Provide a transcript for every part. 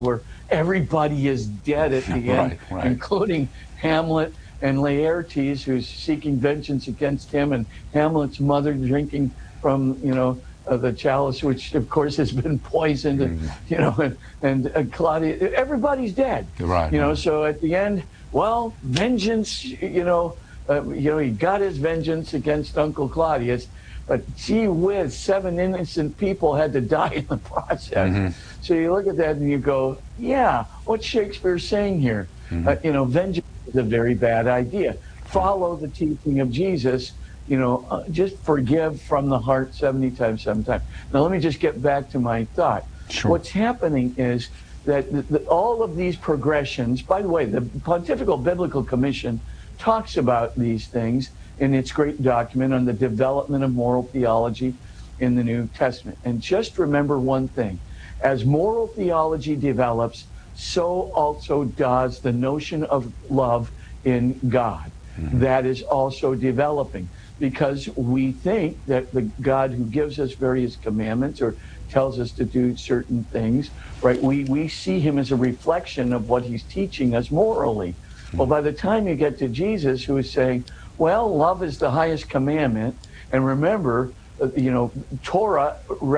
where everybody is dead at the end, Right. including Hamlet and Laertes, who's seeking vengeance against him, and Hamlet's mother drinking from, the chalice, which of course has been poisoned, and Claudia, everybody's dead. Right. So at the end, well, vengeance, he got his vengeance against Uncle Claudius, but gee whiz, 7 innocent people had to die in the process. So you look at that and you go, yeah, what's Shakespeare saying here? Vengeance is a very bad idea. Follow the teaching of Jesus, just forgive from the heart 70 times, 7 times. Now, let me just get back to my thought. Sure. What's happening is that all of these progressions, by the way, the Pontifical Biblical Commission talks about these things in its great document on the development of moral theology in the New Testament. And just remember one thing. As moral theology develops, so also does the notion of love in God. That is also developing, because we think that the God who gives us various commandments or tells us to do certain things, right, we see him as a reflection of what he's teaching us morally. Well, by the time you get to Jesus, who is saying, well, love is the highest commandment, and remember, Torah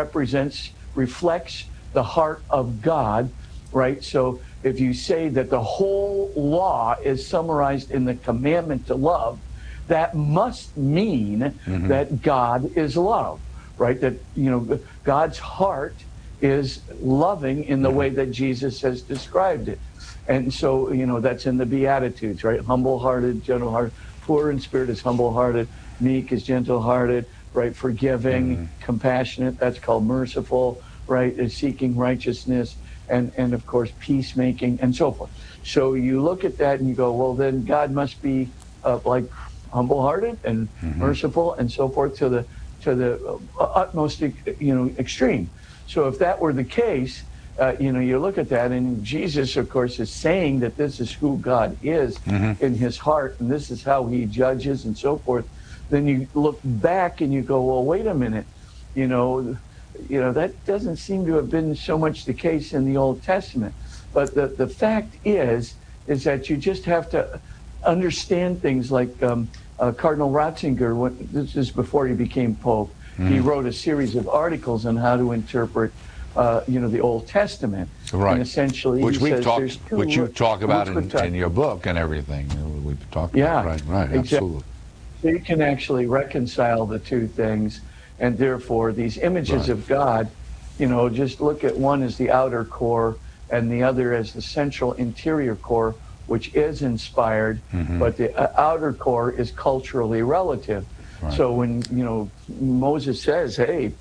reflects the heart of God, right? So if you say that the whole law is summarized in the commandment to love, that must mean that God is love, right? That, God's heart is loving in the way that Jesus has described it. And so, that's in the Beatitudes, right? Humble-hearted, gentle-hearted, poor in spirit is humble-hearted, meek is gentle-hearted, right? Forgiving, compassionate, that's called merciful, right? Is seeking righteousness, and of course, peacemaking, and so forth. So you look at that and you go, well, then God must be like humble-hearted and merciful and so forth to the utmost, extreme. So if that were the case, you look at that, and Jesus, of course, is saying that this is who God is in his heart, and this is how he judges and so forth. Then you look back and you go, well, wait a minute, that doesn't seem to have been so much the case in the Old Testament. But the fact is that you just have to understand things like Cardinal Ratzinger, this is before he became Pope, he wrote a series of articles on how to interpret the Old Testament. Right. And essentially, which you talk about in your book and everything. We've talked about. Right, exactly. Absolutely. So you can actually reconcile the two things, and therefore these images of God, just look at one as the outer core and the other as the central interior core, which is inspired, but the outer core is culturally relative. Right. So when, Moses says, hey,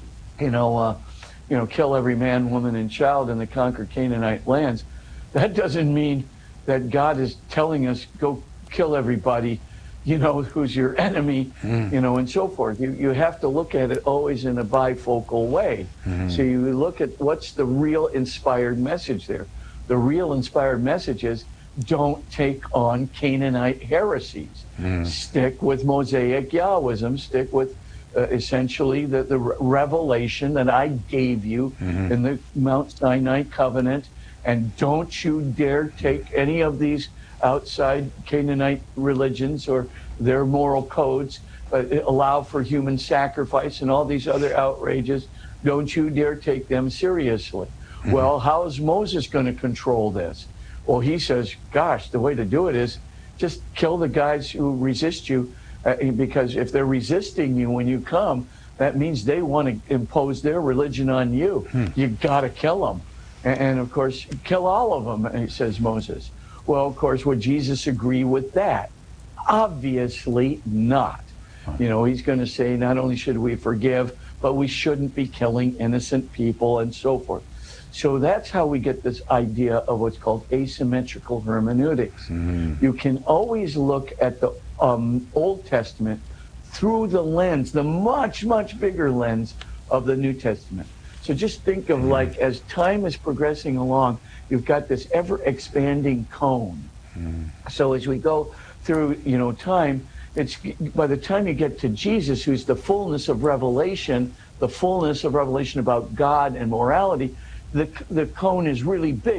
kill every man, woman, and child in the conquered Canaanite lands, that doesn't mean that God is telling us, go kill everybody, who's your enemy, and so forth. You have to look at it always in a bifocal way. So you look at what's the real inspired message there. The real inspired message is, don't take on Canaanite heresies. Stick with Mosaic Yahwism. Stick with essentially the revelation that I gave you in the Mount Sinai covenant, and don't you dare take any of these outside Canaanite religions or their moral codes, but allow for human sacrifice and all these other outrages. Don't you dare take them seriously. Well, how is Moses going to control this? Well, he says, gosh, the way to do it is just kill the guys who resist you, because if they're resisting you when you come, that means they want to impose their religion on you. You got to kill them. And of course, kill all of them, says Moses. Well, of course, would Jesus agree with that? Obviously not. He's going to say not only should we forgive, but we shouldn't be killing innocent people and so forth. So that's how we get this idea of what's called asymmetrical hermeneutics. You can always look at the Old Testament through the lens, the much, much bigger lens of the New Testament. So just think of like, as time is progressing along, you've got this ever-expanding cone. So as we go through, time, it's by the time you get to Jesus, who's the fullness of revelation about God and morality, the cone is really big.